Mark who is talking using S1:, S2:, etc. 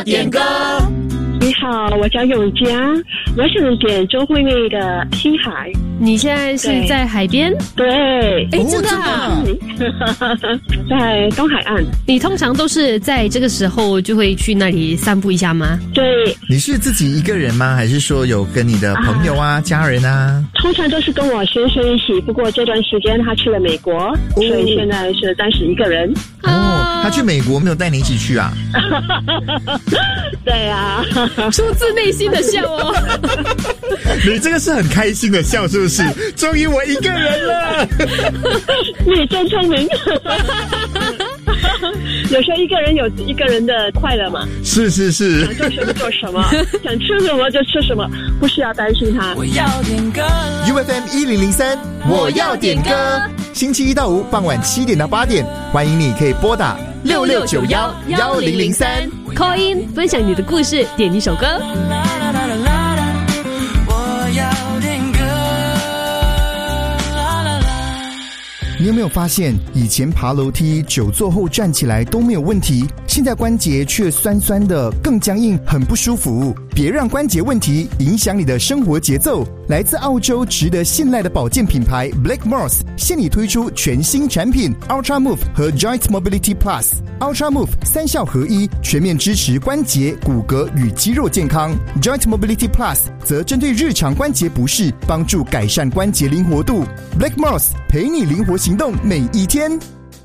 S1: 点歌。
S2: 你好，我叫永嘉，我想点周慧媚的《西海》。
S3: 你现在是在海边？
S2: 对，
S3: 真的啊？
S2: 在东海岸。
S3: 你通常都是在这个时候就会去那里散步一下吗？
S2: 对。
S1: 你是自己一个人吗？还是说有跟你的朋友家人啊？
S2: 通常都是跟我先生一起，不过这段时间他去了美国，所以现在是暂时一个人。
S1: 他去美国没有带你一起去啊？
S2: 对啊，
S3: 出自内心的笑哦。
S1: 你这个是很开心的笑，是不是？终于我一个人了。
S2: 你真聪明。有时候一个人有一个人的快乐嘛。
S1: 是。
S2: 想做什么做什么，想吃什么就吃什么，不需要担心他。
S4: 我要点歌
S1: UFM 1003，我要点歌。星期一到五傍晚7点到8点，欢迎你可以拨打66911003
S3: call in 分享你的故事，点一首歌。
S5: 你有没有发现，以前爬楼梯久坐后站起来都没有问题，现在关节却酸酸的，更僵硬，很不舒服。别让关节问题影响你的生活节奏。来自澳洲值得信赖的保健品牌 Blackmores 现已推出全新产品 Ultra Move 和 Joint Mobility Plus。Ultra Move 三效合一，全面支持关节、骨骼与肌肉健康。Joint Mobility Plus 则针对日常关节不适，帮助改善关节灵活度。Blackmores 陪你灵活行动每一天。